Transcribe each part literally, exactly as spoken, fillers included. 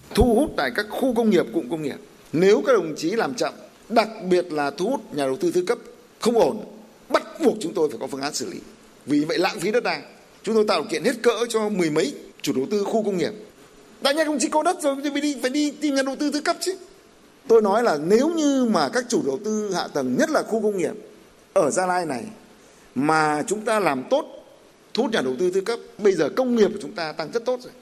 thu hút tại các khu công nghiệp, cụm công nghiệp. Nếu các đồng chí làm chậm, đặc biệt là thu hút nhà đầu tư thứ cấp không ổn, bắt buộc chúng tôi phải có phương án xử lý. Vì vậy lãng phí đất đai, chúng tôi tạo điều kiện hết cỡ cho mười mấy chủ đầu tư khu công nghiệp. Đại nhà công chí có đất rồi thì phải đi phải đi tìm nhà đầu tư thứ cấp chứ. Tôi nói là nếu như mà các chủ đầu tư hạ tầng, nhất là khu công nghiệp ở Gia Lai này mà chúng ta làm tốt, thu hút nhà đầu tư thứ cấp, bây giờ công nghiệp của chúng ta tăng rất tốt rồi.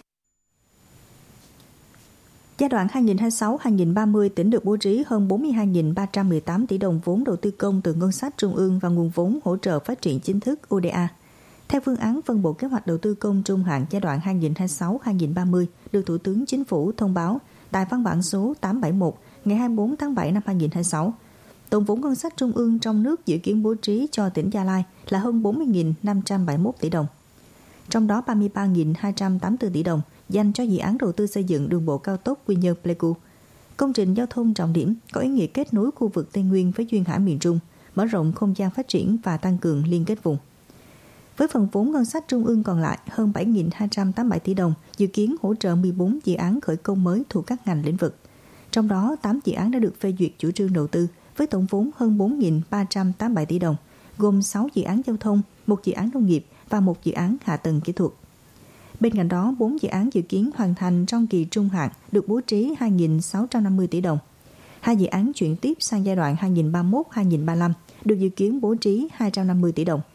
Giai đoạn hai nghìn không trăm hai mươi sáu đến hai nghìn không trăm ba mươi, tỉnh được bố trí hơn bốn mươi hai nghìn ba trăm mười tám tỷ đồng vốn đầu tư công từ ngân sách trung ương và nguồn vốn hỗ trợ phát triển chính thức O D A. Theo phương án phân bổ kế hoạch đầu tư công trung hạn giai đoạn hai nghìn không trăm hai mươi sáu đến hai nghìn không trăm ba mươi được Thủ tướng Chính phủ thông báo tại văn bản số tám trăm bảy mươi mốt ngày hai mươi tư tháng bảy năm hai nghìn không trăm hai mươi sáu. Tổng vốn ngân sách trung ương trong nước dự kiến bố trí cho tỉnh Gia Lai là hơn bốn mươi nghìn năm trăm bảy mươi mốt tỷ đồng. Trong đó ba mươi ba nghìn hai trăm tám mươi tư tỷ đồng dành cho dự án đầu tư xây dựng đường bộ cao tốc Quy Nhơn - Pleiku, công trình giao thông trọng điểm có ý nghĩa kết nối khu vực Tây Nguyên với duyên hải miền Trung, mở rộng không gian phát triển và tăng cường liên kết vùng. Với phần vốn ngân sách trung ương còn lại hơn bảy nghìn hai trăm tám mươi bảy tỷ đồng, dự kiến hỗ trợ mười bốn dự án khởi công mới thuộc các ngành lĩnh vực. Trong đó, tám dự án đã được phê duyệt chủ trương đầu tư với tổng vốn hơn bốn nghìn ba trăm tám mươi bảy tỷ đồng, gồm sáu dự án giao thông, một dự án nông nghiệp và một dự án hạ tầng kỹ thuật. Bên cạnh đó, bốn dự án dự kiến hoàn thành trong kỳ trung hạn được bố trí hai nghìn sáu trăm năm mươi tỷ đồng. Hai dự án chuyển tiếp sang giai đoạn hai nghìn không trăm ba mươi mốt đến hai nghìn không trăm ba mươi lăm được dự kiến bố trí hai trăm năm mươi tỷ đồng.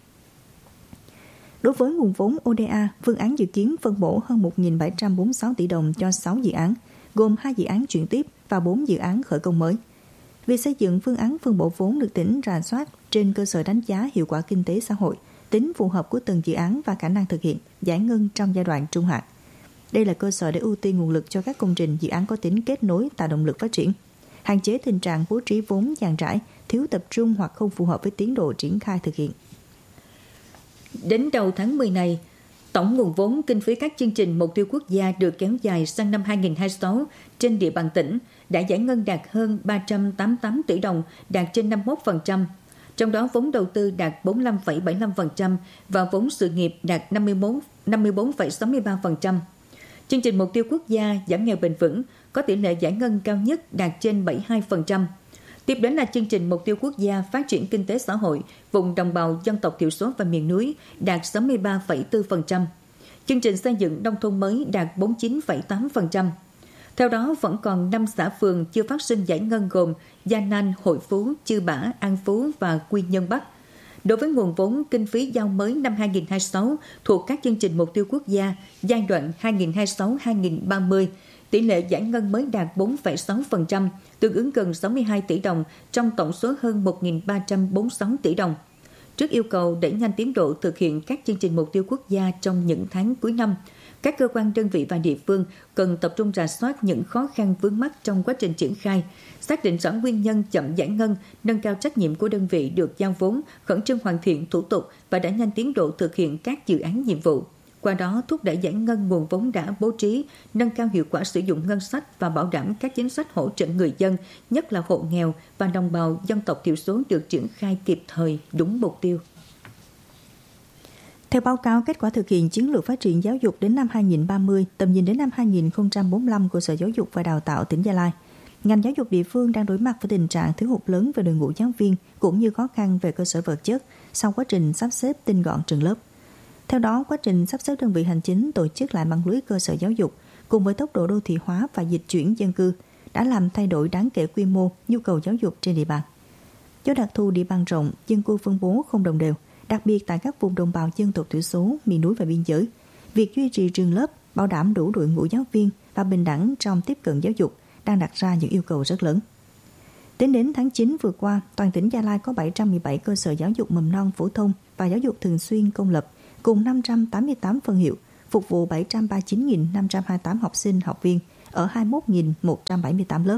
Đối với nguồn vốn O D A, phương án dự kiến phân bổ hơn một nghìn bảy trăm bốn mươi sáu tỷ đồng cho sáu dự án, gồm hai dự án chuyển tiếp và bốn dự án khởi công mới. Việc xây dựng phương án phân bổ vốn được tỉnh rà soát trên cơ sở đánh giá hiệu quả kinh tế xã hội, tính phù hợp của từng dự án và khả năng thực hiện, giải ngân trong giai đoạn trung hạn. Đây là cơ sở để ưu tiên nguồn lực cho các công trình dự án có tính kết nối tạo động lực phát triển, hạn chế tình trạng bố trí vốn dàn trải, thiếu tập trung hoặc không phù hợp với tiến độ triển khai thực hiện. Đến đầu tháng mười này, tổng nguồn vốn kinh phí các chương trình mục tiêu quốc gia được kéo dài sang năm hai nghìn không trăm hai mươi sáu trên địa bàn tỉnh đã giải ngân đạt hơn ba trăm tám mươi tám tỷ đồng, đạt trên năm mươi mốt phần trăm. Trong đó vốn đầu tư đạt bốn mươi lăm phẩy bảy mươi lăm phần trăm và vốn sự nghiệp đạt năm mươi mốt, năm mươi tư phẩy sáu mươi ba phần trăm. Chương trình mục tiêu quốc gia giảm nghèo bền vững có tỷ lệ giải ngân cao nhất đạt trên bảy mươi hai phần trăm. Tiếp đến là chương trình mục tiêu quốc gia phát triển kinh tế xã hội vùng đồng bào dân tộc thiểu số và miền núi đạt sáu mươi ba phẩy bốn phần trăm. Chương trình xây dựng nông thôn mới đạt bốn mươi chín phẩy tám phần trăm. Theo đó, vẫn còn năm xã phường chưa phát sinh giải ngân gồm Gia Nan, Hội Phú, Chư Bả, An Phú và Quy Nhơn Bắc. Đối với nguồn vốn kinh phí giao mới năm hai nghìn không trăm hai mươi sáu thuộc các chương trình mục tiêu quốc gia giai đoạn hai nghìn không trăm hai mươi sáu đến hai nghìn không trăm ba mươi, tỷ lệ giải ngân mới đạt bốn phẩy sáu phần trăm, tương ứng gần sáu mươi hai tỷ đồng trong tổng số hơn một nghìn ba trăm bốn mươi sáu tỷ đồng. Trước yêu cầu đẩy nhanh tiến độ thực hiện các chương trình mục tiêu quốc gia trong những tháng cuối năm, các cơ quan đơn vị và địa phương cần tập trung rà soát những khó khăn vướng mắc trong quá trình triển khai, xác định rõ nguyên nhân chậm giải ngân, nâng cao trách nhiệm của đơn vị được giao vốn, khẩn trương hoàn thiện thủ tục và đẩy nhanh tiến độ thực hiện các dự án nhiệm vụ. Qua đó thúc đẩy giải ngân nguồn vốn đã bố trí, nâng cao hiệu quả sử dụng ngân sách và bảo đảm các chính sách hỗ trợ người dân, nhất là hộ nghèo và đồng bào dân tộc thiểu số được triển khai kịp thời, đúng mục tiêu. Theo báo cáo kết quả thực hiện chiến lược phát triển giáo dục đến năm hai nghìn không trăm ba mươi, tầm nhìn đến năm hai nghìn không trăm bốn mươi lăm của Sở Giáo dục và Đào tạo tỉnh Gia Lai, ngành giáo dục địa phương đang đối mặt với tình trạng thiếu hụt lớn về đội ngũ giáo viên cũng như khó khăn về cơ sở vật chất sau quá trình sắp xếp tinh gọn trường lớp. Theo đó, quá trình sắp xếp đơn vị hành chính tổ chức lại mạng lưới cơ sở giáo dục cùng với tốc độ đô thị hóa và dịch chuyển dân cư đã làm thay đổi đáng kể quy mô, nhu cầu giáo dục trên địa bàn. Do đặc thù địa bàn rộng, dân cư phân bố không đồng đều, đặc biệt tại các vùng đồng bào dân tộc thiểu số, miền núi và biên giới, việc duy trì trường lớp, bảo đảm đủ đội ngũ giáo viên và bình đẳng trong tiếp cận giáo dục đang đặt ra những yêu cầu rất lớn. Tính đến tháng chín vừa qua, toàn tỉnh Gia Lai có bảy trăm mười bảy cơ sở giáo dục mầm non phổ thông và giáo dục thường xuyên công lập cùng năm trăm tám mươi tám phân hiệu, phục vụ bảy trăm ba mươi chín nghìn năm trăm hai mươi tám học sinh, học viên ở hai mươi mốt nghìn một trăm bảy mươi tám lớp.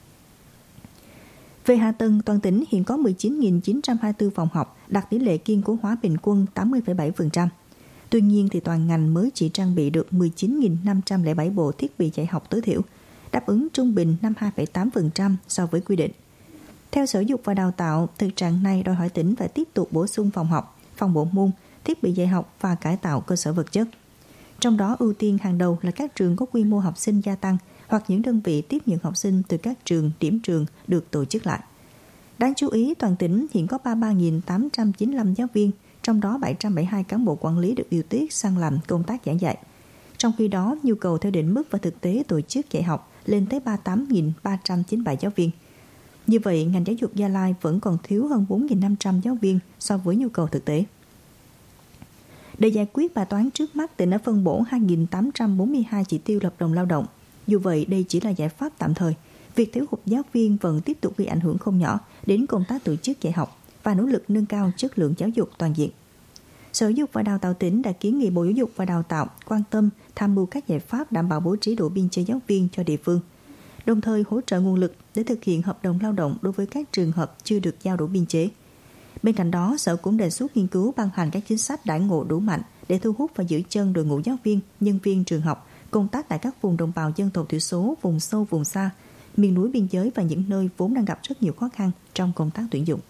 Về hạ tầng, toàn tỉnh hiện có mười chín nghìn chín trăm hai mươi tư phòng học, đạt tỷ lệ kiên cố hóa bình quân tám mươi phẩy bảy phần trăm. Tuy nhiên, thì toàn ngành mới chỉ trang bị được mười chín nghìn năm trăm lẻ bảy bộ thiết bị dạy học tối thiểu, đáp ứng trung bình năm mươi hai phẩy tám phần trăm so với quy định. Theo Sở Giáo dục và Đào tạo, thực trạng này đòi hỏi tỉnh phải tiếp tục bổ sung phòng học, phòng bộ môn, thiết bị dạy học và cải tạo cơ sở vật chất. Trong đó ưu tiên hàng đầu là các trường có quy mô học sinh gia tăng hoặc những đơn vị tiếp nhận học sinh từ các trường, điểm trường được tổ chức lại. Đáng chú ý, toàn tỉnh hiện có ba mươi ba nghìn tám trăm chín mươi lăm giáo viên, trong đó bảy trăm bảy mươi hai cán bộ quản lý được điều tiết sang làm công tác giảng dạy. Trong khi đó, nhu cầu theo định mức và thực tế tổ chức dạy học lên tới ba mươi tám nghìn ba trăm chín mươi bảy giáo viên. Như vậy, ngành giáo dục Gia Lai vẫn còn thiếu hơn bốn nghìn năm trăm giáo viên so với nhu cầu thực tế. Để giải quyết bài toán trước mắt, tỉnh đã phân bổ hai nghìn tám trăm bốn mươi hai chỉ tiêu hợp đồng lao động. Dù vậy, đây chỉ là giải pháp tạm thời. Việc thiếu hụt giáo viên vẫn tiếp tục gây ảnh hưởng không nhỏ đến công tác tổ chức dạy học và nỗ lực nâng cao chất lượng giáo dục toàn diện. Sở Giáo dục và Đào tạo tỉnh đã kiến nghị Bộ Giáo dục và Đào tạo quan tâm tham mưu các giải pháp đảm bảo bố trí đủ biên chế giáo viên cho địa phương, đồng thời hỗ trợ nguồn lực để thực hiện hợp đồng lao động đối với các trường hợp chưa được giao đủ biên chế. Bên cạnh đó, Sở cũng đề xuất nghiên cứu ban hành các chính sách đãi ngộ đủ mạnh để thu hút và giữ chân đội ngũ giáo viên, nhân viên trường học công tác tại các vùng đồng bào dân tộc thiểu số, vùng sâu, vùng xa, miền núi biên giới và những nơi vốn đang gặp rất nhiều khó khăn trong công tác tuyển dụng.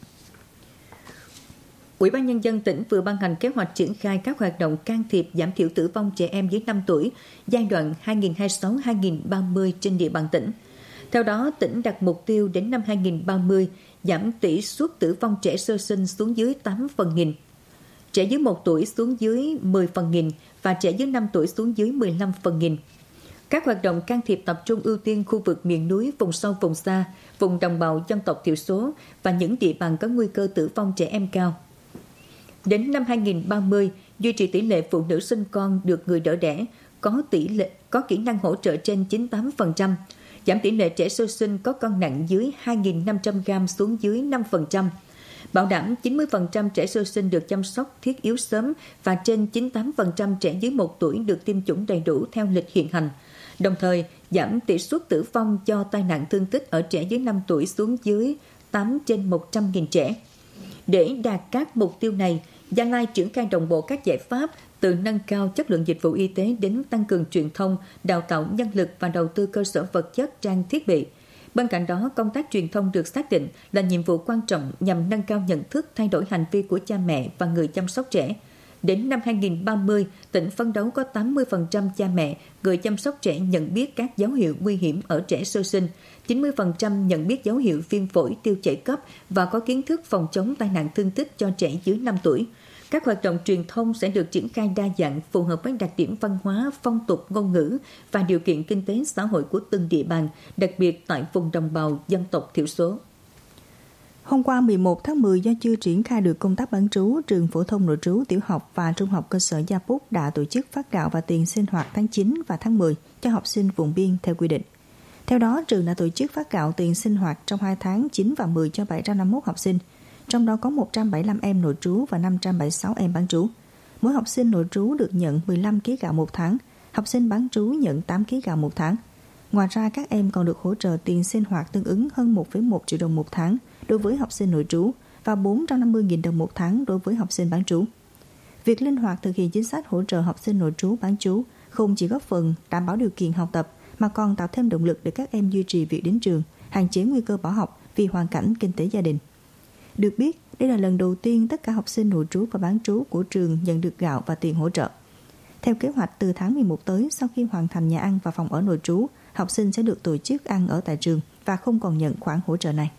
Ủy ban Nhân dân tỉnh vừa ban hành kế hoạch triển khai các hoạt động can thiệp giảm thiểu tử vong trẻ em dưới năm tuổi giai đoạn hai nghìn không trăm hai mươi sáu đến hai nghìn không trăm ba mươi trên địa bàn tỉnh. Theo đó, tỉnh đặt mục tiêu đến năm hai nghìn không trăm ba mươi giảm tỷ suất tử vong trẻ sơ sinh xuống dưới tám phần nghìn, trẻ dưới một tuổi xuống dưới mười phần nghìn và trẻ dưới năm tuổi xuống dưới mười lăm phần nghìn. Các hoạt động can thiệp tập trung ưu tiên khu vực miền núi, vùng sâu, vùng xa, vùng đồng bào dân tộc thiểu số và những địa bàn có nguy cơ tử vong trẻ em cao. Đến năm hai nghìn không trăm ba mươi, duy trì tỷ lệ phụ nữ sinh con được người đỡ đẻ, có tỷ lệ có kỹ năng hỗ trợ trên chín mươi tám phần trăm, giảm tỷ lệ trẻ sơ sinh có cân nặng dưới hai nghìn năm trăm gam xuống dưới năm phần trăm, bảo đảm chín mươi phần trăm trẻ sơ sinh được chăm sóc thiết yếu sớm và trên chín mươi tám phần trăm trẻ dưới một tuổi được tiêm chủng đầy đủ theo lịch hiện hành, đồng thời giảm tỷ suất tử vong do tai nạn thương tích ở trẻ dưới năm tuổi xuống dưới tám trên một trăm nghìn trẻ. Để đạt các mục tiêu này, Gia Lai triển khai đồng bộ các giải pháp từ nâng cao chất lượng dịch vụ y tế đến tăng cường truyền thông, đào tạo nhân lực và đầu tư cơ sở vật chất, trang thiết bị. Bên cạnh đó, công tác truyền thông được xác định là nhiệm vụ quan trọng nhằm nâng cao nhận thức, thay đổi hành vi của cha mẹ và người chăm sóc trẻ. Đến năm hai nghìn không trăm ba mươi, tỉnh phấn đấu có tám mươi phần trăm cha mẹ, người chăm sóc trẻ nhận biết các dấu hiệu nguy hiểm ở trẻ sơ sinh, chín mươi phần trăm nhận biết dấu hiệu viêm phổi, tiêu chảy cấp và có kiến thức phòng chống tai nạn thương tích cho trẻ dưới năm tuổi. Các hoạt động truyền thông sẽ được triển khai đa dạng, phù hợp với đặc điểm văn hóa, phong tục, ngôn ngữ và điều kiện kinh tế xã hội của từng địa bàn, đặc biệt tại vùng đồng bào dân tộc thiểu số. Hôm qua mười một tháng mười, do chưa triển khai được công tác bán trú, trường phổ thông nội trú tiểu học và trung học cơ sở Gia Púc đã tổ chức phát gạo và tiền sinh hoạt tháng chín và tháng mười cho học sinh vùng biên theo quy định. Theo đó, trường đã tổ chức phát gạo tiền sinh hoạt trong hai tháng chín và mười cho bảy trăm năm mươi mốt học sinh, trong đó có một trăm bảy mươi lăm em nội trú và năm trăm bảy mươi sáu em bán trú. Mỗi học sinh nội trú được nhận mười lăm ki lô gam gạo một tháng, học sinh bán trú nhận tám ki lô gam gạo một tháng. Ngoài ra, các em còn được hỗ trợ tiền sinh hoạt tương ứng hơn một phẩy một triệu đồng một tháng đối với học sinh nội trú và bốn trăm năm mươi nghìn đồng một tháng đối với học sinh bán trú. Việc linh hoạt thực hiện chính sách hỗ trợ học sinh nội trú bán trú không chỉ góp phần đảm bảo điều kiện học tập mà còn tạo thêm động lực để các em duy trì việc đến trường, hạn chế nguy cơ bỏ học vì hoàn cảnh kinh tế gia đình. Được biết, đây là lần đầu tiên tất cả học sinh nội trú và bán trú của trường nhận được gạo và tiền hỗ trợ. Theo kế hoạch, từ tháng mười một tới, sau khi hoàn thành nhà ăn và phòng ở nội trú, học sinh sẽ được tổ chức ăn ở tại trường và không còn nhận khoản hỗ trợ này.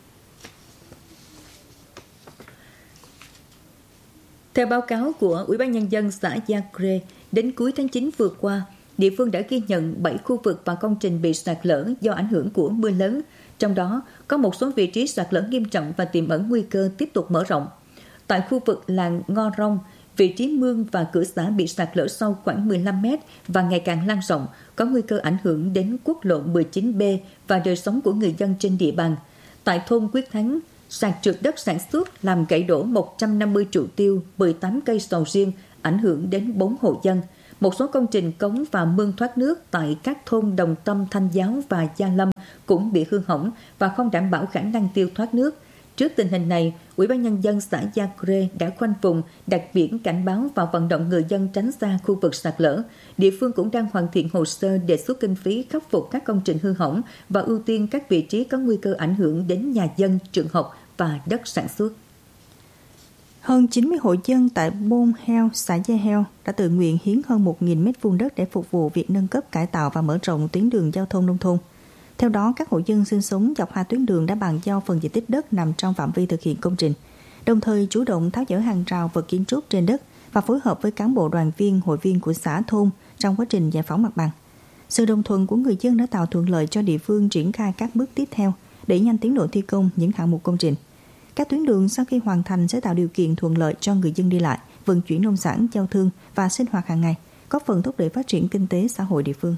Theo báo cáo của Ủy ban Nhân dân xã Gia Crê, đến cuối tháng chín vừa qua, địa phương đã ghi nhận bảy khu vực và công trình bị sạt lở do ảnh hưởng của mưa lớn. Trong đó, có một số vị trí sạt lở nghiêm trọng và tiềm ẩn nguy cơ tiếp tục mở rộng. Tại khu vực làng Ngo Rong, vị trí mương và cửa xã bị sạt lở sâu khoảng mười lăm mét và ngày càng lan rộng, có nguy cơ ảnh hưởng đến quốc lộ mười chín B và đời sống của người dân trên địa bàn. Tại thôn Quyết Thắng, sạt trượt đất sản xuất làm gãy đổ một trăm năm mươi trụ tiêu, mười tám cây sầu riêng, ảnh hưởng đến bốn hộ dân. Một số công trình cống và mương thoát nước tại các thôn Đồng Tâm, Thanh Giáo và Gia Lâm cũng bị hư hỏng và không đảm bảo khả năng tiêu thoát nước. Trước tình hình này, Ủy ban Nhân dân xã Gia Crê đã khoanh vùng, đặt biển cảnh báo và vận động người dân tránh xa khu vực sạt lở. Địa phương cũng đang hoàn thiện hồ sơ đề xuất kinh phí khắc phục các công trình hư hỏng và ưu tiên các vị trí có nguy cơ ảnh hưởng đến nhà dân, trường học và đất sản xuất. Hơn chín mươi hộ dân tại Bôn Heo, xã Gia Heo đã tự nguyện hiến hơn một nghìn mét vuông đất để phục vụ việc nâng cấp, cải tạo và mở rộng tuyến đường giao thông nông thôn. Theo đó, các hộ dân sinh sống dọc hai tuyến đường đã bàn giao phần diện tích đất nằm trong phạm vi thực hiện công trình, đồng thời chủ động tháo dỡ hàng rào vật kiến trúc trên đất và phối hợp với cán bộ đoàn viên, hội viên của xã thôn trong quá trình giải phóng mặt bằng. Sự đồng thuận của người dân đã tạo thuận lợi cho địa phương triển khai các bước tiếp theo để nhanh tiến độ thi công những hạng mục công trình. Các tuyến đường sau khi hoàn thành sẽ tạo điều kiện thuận lợi cho người dân đi lại, vận chuyển nông sản, giao thương và sinh hoạt hàng ngày, góp phần thúc đẩy phát triển kinh tế xã hội địa phương.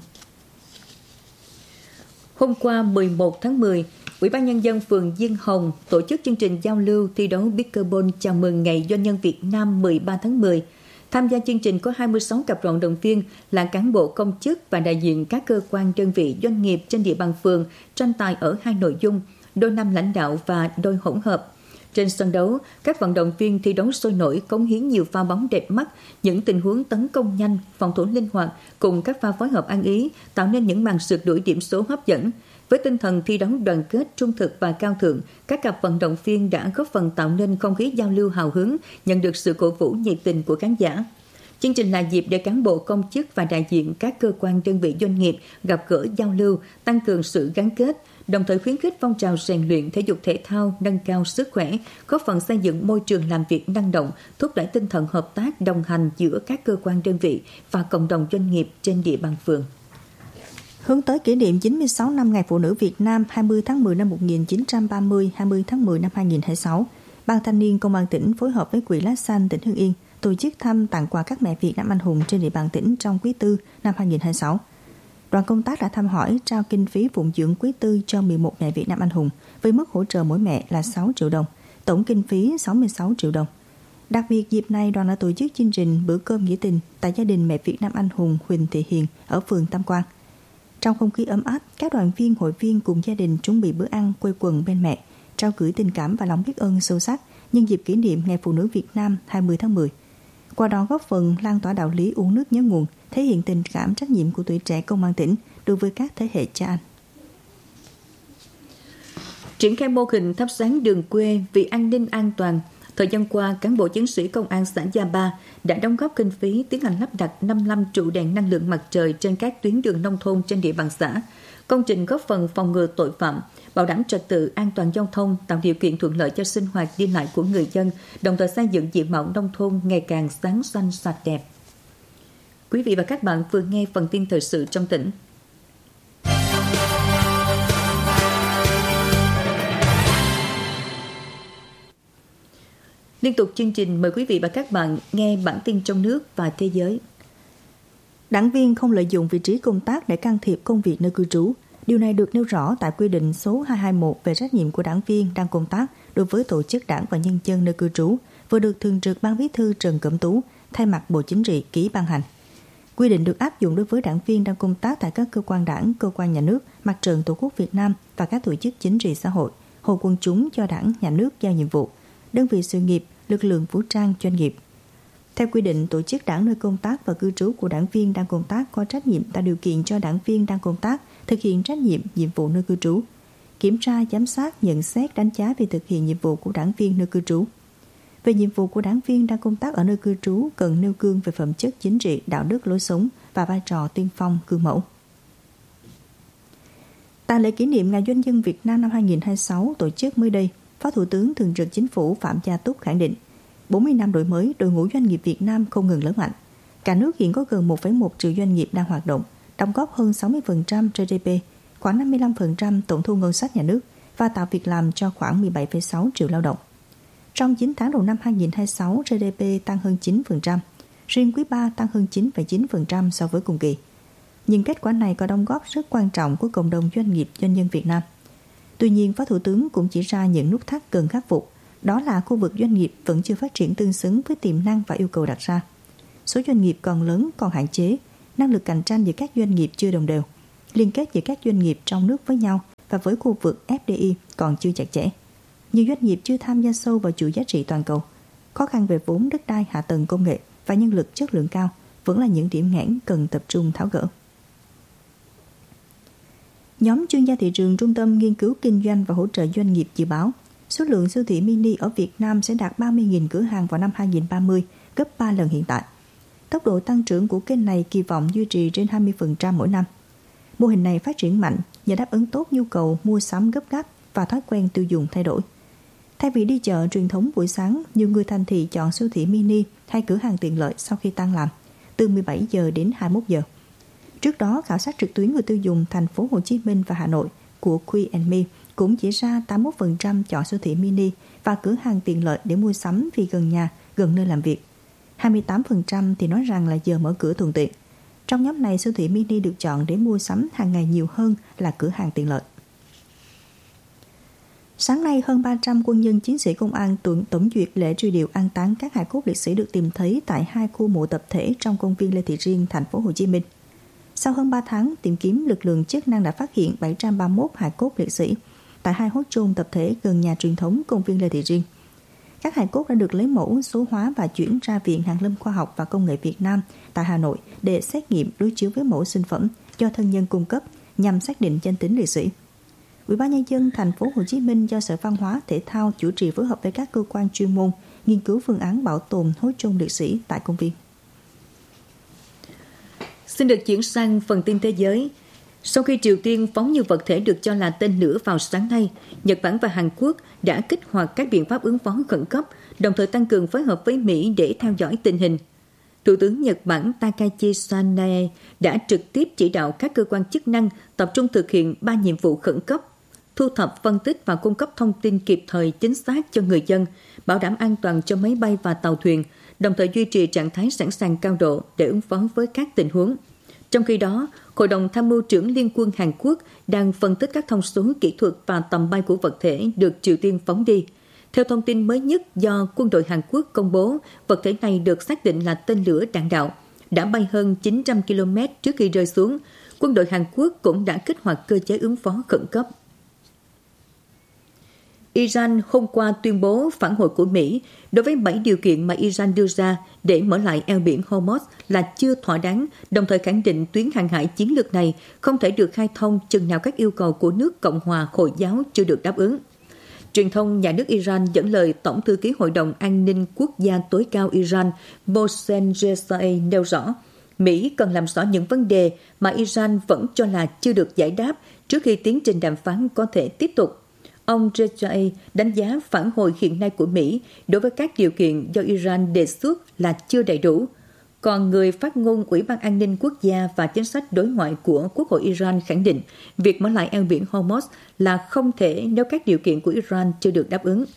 Hôm qua mười một tháng mười, Ủy ban Nhân dân phường Diên Hồng tổ chức chương trình giao lưu thi đấu Pickleball chào mừng Ngày Doanh nhân Việt Nam mười ba tháng mười. Tham gia chương trình có hai mươi sáu cặp vận động viên là cán bộ công chức và đại diện các cơ quan đơn vị doanh nghiệp trên địa bàn phường, tranh tài ở hai nội dung, đôi nam lãnh đạo và đôi hỗn hợp. Trên sân đấu, các vận động viên thi đấu sôi nổi, cống hiến nhiều pha bóng đẹp mắt, những tình huống tấn công nhanh, phòng thủ linh hoạt cùng các pha phối hợp ăn ý, tạo nên những màn sượt đuổi điểm số hấp dẫn. Với tinh thần thi đấu đoàn kết, trung thực và cao thượng, các cặp vận động viên đã góp phần tạo nên không khí giao lưu hào hứng, nhận được sự cổ vũ nhiệt tình của khán giả. Chương trình là dịp để cán bộ công chức và đại diện các cơ quan đơn vị doanh nghiệp gặp gỡ giao lưu, tăng cường sự gắn kết, đồng thời khuyến khích phong trào rèn luyện thể dục thể thao, nâng cao sức khỏe, góp phần xây dựng môi trường làm việc năng động, thúc đẩy tinh thần hợp tác đồng hành giữa các cơ quan đơn vị và cộng đồng doanh nghiệp trên địa bàn phường. Hướng tới kỷ niệm chín mươi sáu năm Ngày Phụ nữ Việt Nam hai mươi tháng mười năm một nghìn chín trăm ba mươi, hai mươi tháng mười năm hai nghìn không trăm hai mươi sáu, Ban Thanh niên Công an tỉnh phối hợp với Quỹ Lá Xanh tỉnh Hưng Yên tổ chức thăm tặng quà các mẹ Việt Nam anh hùng trên địa bàn tỉnh trong quý tư năm hai nghìn không trăm hai mươi sáu. Đoàn công tác đã thăm hỏi, trao kinh phí phụng dưỡng quý tư cho mười một mẹ Việt Nam anh hùng với mức hỗ trợ mỗi mẹ là sáu triệu đồng, tổng kinh phí sáu mươi sáu triệu đồng. Đặc biệt dịp này, đoàn đã tổ chức chương trình bữa cơm nghĩa tình tại gia đình mẹ Việt Nam anh hùng Huỳnh Thị Hiền ở phường Tam Quan. Trong không khí ấm áp, các đoàn viên, hội viên cùng gia đình chuẩn bị bữa ăn quây quần bên mẹ, trao gửi tình cảm và lòng biết ơn sâu sắc nhân dịp kỷ niệm Ngày Phụ nữ Việt Nam hai mươi tháng mười. Qua đó góp phần lan tỏa đạo lý uống nước nhớ nguồn, thể hiện tình cảm trách nhiệm của tuổi trẻ Công an tỉnh đối với các thế hệ cha anh. Triển khai mô hình thắp sáng đường quê vì an ninh an toàn. Thời gian qua, cán bộ chiến sĩ công an xã Gia Ba đã đóng góp kinh phí tiến hành lắp đặt năm mươi lăm trụ đèn năng lượng mặt trời trên các tuyến đường nông thôn trên địa bàn xã. Công trình góp phần phòng ngừa tội phạm, bảo đảm trật tự an toàn giao thông, tạo điều kiện thuận lợi cho sinh hoạt đi lại của người dân, đồng thời xây dựng diện mạo nông thôn ngày càng sáng xanh sạch đẹp. Quý vị và các bạn vừa nghe phần tin thời sự trong tỉnh. Liên tục chương trình mời quý vị và các bạn nghe bản tin trong nước và thế giới. Đảng viên không lợi dụng vị trí công tác để can thiệp công việc nơi cư trú. Điều này được nêu rõ tại quy định số hai trăm hai mươi mốt về trách nhiệm của đảng viên đang công tác đối với tổ chức đảng và nhân dân nơi cư trú, vừa được Thường trực Ban Bí thư Trần Cẩm Tú thay mặt Bộ Chính trị ký ban hành. Quy định được áp dụng đối với đảng viên đang công tác tại các cơ quan đảng, cơ quan nhà nước, Mặt trận Tổ quốc Việt Nam và các tổ chức chính trị xã hội, hội quần chúng do đảng, nhà nước giao nhiệm vụ, đơn vị sự nghiệp, lực lượng vũ trang, doanh nghiệp. Theo quy định, tổ chức đảng nơi công tác và cư trú của đảng viên đang công tác có trách nhiệm tạo điều kiện cho đảng viên đang công tác thực hiện trách nhiệm, nhiệm vụ nơi cư trú, kiểm tra, giám sát, nhận xét, đánh giá về thực hiện nhiệm vụ của đảng viên nơi cư trú. Về nhiệm vụ của đảng viên đang công tác ở nơi cư trú cần nêu gương về phẩm chất chính trị, đạo đức, lối sống và vai trò tiên phong, gương mẫu. Tại lễ kỷ niệm Ngày Doanh nhân Việt Nam năm hai nghìn không trăm hai mươi sáu tổ chức mới đây, Phó Thủ tướng Thường trực Chính phủ Phạm Gia Túc khẳng định bốn mươi năm đổi mới, đội ngũ doanh nghiệp Việt Nam không ngừng lớn mạnh. Cả nước hiện có gần một phẩy một triệu doanh nghiệp đang hoạt động, đóng góp hơn sáu mươi phần trăm giê đê pê, khoảng năm mươi lăm phần trăm tổng thu ngân sách nhà nước và tạo việc làm cho khoảng mười bảy phẩy sáu triệu lao động. Trong chín tháng đầu năm hai nghìn không trăm hai mươi sáu, giê đê pê tăng hơn chín phần trăm, riêng quý ba tăng hơn chín phẩy chín phần trăm so với cùng kỳ. Nhưng kết quả này có đóng góp rất quan trọng của cộng đồng doanh nghiệp doanh nhân Việt Nam. Tuy nhiên, Phó Thủ tướng cũng chỉ ra những nút thắt cần khắc phục, đó là khu vực doanh nghiệp vẫn chưa phát triển tương xứng với tiềm năng và yêu cầu đặt ra. Số doanh nghiệp còn lớn, còn hạn chế, năng lực cạnh tranh giữa các doanh nghiệp chưa đồng đều, liên kết giữa các doanh nghiệp trong nước với nhau và với khu vực ép đê i còn chưa chặt chẽ. Nhiều doanh nghiệp chưa tham gia sâu vào chuỗi giá trị toàn cầu. Khó khăn về vốn, đất đai, hạ tầng công nghệ và nhân lực chất lượng cao vẫn là những điểm nghẽn cần tập trung tháo gỡ. Nhóm chuyên gia thị trường Trung tâm Nghiên cứu Kinh doanh và Hỗ trợ Doanh nghiệp dự báo, số lượng siêu thị mini ở Việt Nam sẽ đạt ba mươi nghìn cửa hàng vào năm hai không ba không, gấp ba lần hiện tại. Tốc độ tăng trưởng của kênh này kỳ vọng duy trì trên hai mươi phần trăm mỗi năm. Mô hình này phát triển mạnh nhờ đáp ứng tốt nhu cầu mua sắm gấp gáp và thói quen tiêu dùng thay đổi. Thay vì đi chợ truyền thống buổi sáng, nhiều người thành thị chọn siêu thị mini hay cửa hàng tiện lợi sau khi tan làm, từ mười bảy giờ đến hai mươi mốt giờ. Trước đó, khảo sát trực tuyến người tiêu dùng thành phố Hồ Chí Minh và Hà Nội của Q and Me cũng chỉ ra tám mươi mốt phần trăm chọn siêu thị mini và cửa hàng tiện lợi để mua sắm vì gần nhà, gần nơi làm việc. hai mươi tám phần trăm thì nói rằng là giờ mở cửa thuận tiện. Trong nhóm này, siêu thị mini được chọn để mua sắm hàng ngày nhiều hơn là cửa hàng tiện lợi. Sáng nay, hơn ba trăm quân nhân chiến sĩ công an tổng duyệt lễ truy điệu an táng các hài cốt liệt sĩ được tìm thấy tại hai khu mộ tập thể trong công viên Lê Thị Riêng, thành phố Hồ Chí Minh. Sau hơn ba tháng tìm kiếm, lực lượng chức năng đã phát hiện bảy trăm ba mươi mốt hài cốt liệt sĩ tại hai hố chôn tập thể gần nhà truyền thống công viên Lê Thị Riêng. Các hài cốt đã được lấy mẫu, số hóa và chuyển ra Viện Hàn lâm Khoa học và Công nghệ Việt Nam tại Hà Nội để xét nghiệm đối chiếu với mẫu sinh phẩm do thân nhân cung cấp nhằm xác định danh tính liệt sĩ. Ủy ban nhân dân thành phố Hồ Chí Minh do Sở Văn hóa Thể thao chủ trì phối hợp với các cơ quan chuyên môn nghiên cứu phương án bảo tồn hố chôn liệt sĩ tại công viên. Xin được chuyển sang phần tin thế giới. Sau khi Triều Tiên phóng nhiều vật thể được cho là tên lửa vào sáng nay, Nhật Bản và Hàn Quốc đã kích hoạt các biện pháp ứng phó khẩn cấp, đồng thời tăng cường phối hợp với Mỹ để theo dõi tình hình. Thủ tướng Nhật Bản Takashi Sanae đã trực tiếp chỉ đạo các cơ quan chức năng tập trung thực hiện ba nhiệm vụ khẩn cấp: thu thập, phân tích và cung cấp thông tin kịp thời chính xác cho người dân, bảo đảm an toàn cho máy bay và tàu thuyền, đồng thời duy trì trạng thái sẵn sàng cao độ để ứng phó với các tình huống. Trong khi đó, Hội đồng Tham mưu trưởng Liên quân Hàn Quốc đang phân tích các thông số kỹ thuật và tầm bay của vật thể được Triều Tiên phóng đi. Theo thông tin mới nhất do quân đội Hàn Quốc công bố, vật thể này được xác định là tên lửa đạn đạo, đã bay hơn chín trăm ki lô mét trước khi rơi xuống. Quân đội Hàn Quốc cũng đã kích hoạt cơ chế ứng phó khẩn cấp. Iran hôm qua tuyên bố phản hồi của Mỹ đối với bảy điều kiện mà Iran đưa ra để mở lại eo biển Hormuz là chưa thỏa đáng, đồng thời khẳng định tuyến hàng hải chiến lược này không thể được khai thông chừng nào các yêu cầu của nước Cộng hòa Hồi giáo chưa được đáp ứng. Truyền thông nhà nước Iran dẫn lời Tổng thư ký Hội đồng An ninh Quốc gia tối cao Iran Mohsen Rezaei nêu rõ, Mỹ cần làm rõ những vấn đề mà Iran vẫn cho là chưa được giải đáp trước khi tiến trình đàm phán có thể tiếp tục. Ông Rezaei đánh giá phản hồi hiện nay của Mỹ đối với các điều kiện do Iran đề xuất là chưa đầy đủ. Còn người phát ngôn Ủy ban An ninh Quốc gia và Chính sách đối ngoại của Quốc hội Iran khẳng định việc mở lại eo biển Hormuz là không thể nếu các điều kiện của Iran chưa được đáp ứng.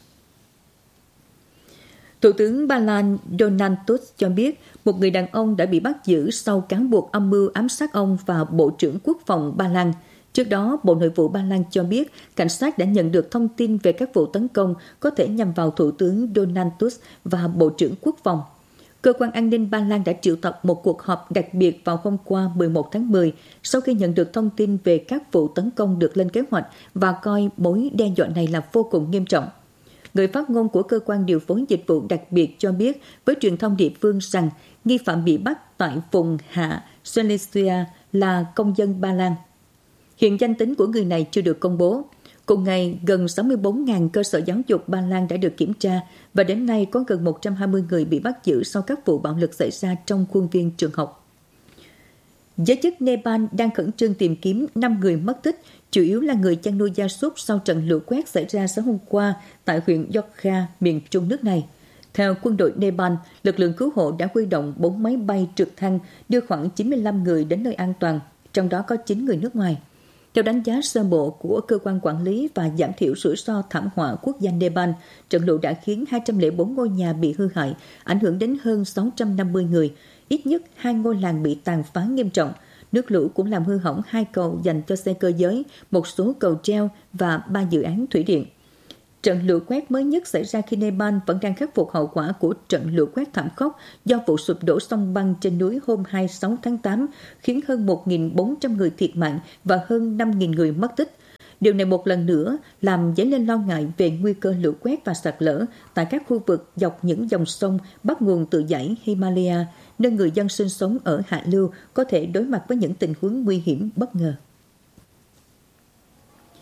Thủ tướng Ba Lan Donald Tusk cho biết một người đàn ông đã bị bắt giữ sau cáo buộc âm mưu ám sát ông và Bộ trưởng Quốc phòng Ba Lan. Trước đó, Bộ Nội vụ Ba Lan cho biết cảnh sát đã nhận được thông tin về các vụ tấn công có thể nhằm vào Thủ tướng Donald Tusk và Bộ trưởng Quốc phòng. Cơ quan an ninh Ba Lan đã triệu tập một cuộc họp đặc biệt vào hôm qua mười một tháng mười sau khi nhận được thông tin về các vụ tấn công được lên kế hoạch và coi mối đe dọa này là vô cùng nghiêm trọng. Người phát ngôn của Cơ quan Điều phối Dịch vụ đặc biệt cho biết với truyền thông địa phương rằng nghi phạm bị bắt tại vùng Hạ Silesia là công dân Ba Lan. Hiện danh tính của người này chưa được công bố. Cùng ngày, gần sáu mươi bốn nghìn cơ sở giáo dục Ba Lan đã được kiểm tra và đến nay có gần một trăm hai mươi người bị bắt giữ sau các vụ bạo lực xảy ra trong khuôn viên trường học. Giới chức Nepal đang khẩn trương tìm kiếm năm người mất tích, chủ yếu là người chăn nuôi gia súc sau trận lũ quét xảy ra sáng hôm qua tại huyện Yorkshire, miền trung nước này. Theo quân đội Nepal, lực lượng cứu hộ đã huy động bốn máy bay trực thăng đưa khoảng chín mươi lăm người đến nơi an toàn, trong đó có chín người nước ngoài. Theo đánh giá sơ bộ của Cơ quan Quản lý và Giảm thiểu rủi ro thảm họa quốc gia Nepal, trận lũ đã khiến hai trăm lẻ bốn ngôi nhà bị hư hại, ảnh hưởng đến hơn sáu trăm năm mươi người. Ít nhất hai ngôi làng bị tàn phá nghiêm trọng. Nước lũ cũng làm hư hỏng hai cầu dành cho xe cơ giới, một số cầu treo và ba dự án thủy điện. Trận lũ quét mới nhất xảy ra khi Nepal vẫn đang khắc phục hậu quả của trận lũ quét thảm khốc do vụ sụp đổ sông băng trên núi hôm hai mươi sáu tháng tám, khiến hơn một nghìn bốn trăm người thiệt mạng và hơn năm nghìn người mất tích. Điều này một lần nữa làm dấy lên lo ngại về nguy cơ lũ quét và sạt lở tại các khu vực dọc những dòng sông bắt nguồn từ dãy Himalaya, nơi người dân sinh sống ở hạ lưu có thể đối mặt với những tình huống nguy hiểm bất ngờ.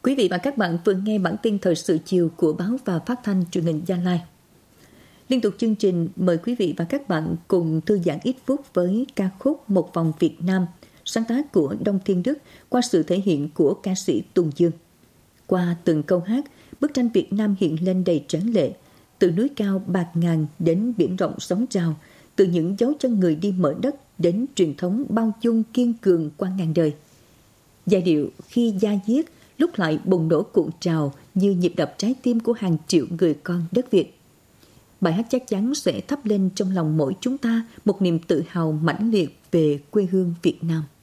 Quý vị và các bạn vừa nghe bản tin thời sự chiều của báo và phát thanh truyền hình Gia Lai. Liên tục chương trình, mời quý vị và các bạn cùng thư giãn ít phút với ca khúc Một Vòng Việt Nam, sáng tác của Đông Thiên Đức qua sự thể hiện của ca sĩ Tùng Dương. Qua từng câu hát, bức tranh Việt Nam hiện lên đầy tráng lệ, từ núi cao bạt ngàn đến biển rộng sóng trào, từ những dấu chân người đi mở đất đến truyền thống bao dung kiên cường qua ngàn đời. Giai điệu khi da diết lúc lại bùng nổ cuộn trào như nhịp đập trái tim của hàng triệu người con đất Việt. Bài hát chắc chắn sẽ thắp lên trong lòng mỗi chúng ta một niềm tự hào mãnh liệt về quê hương Việt Nam.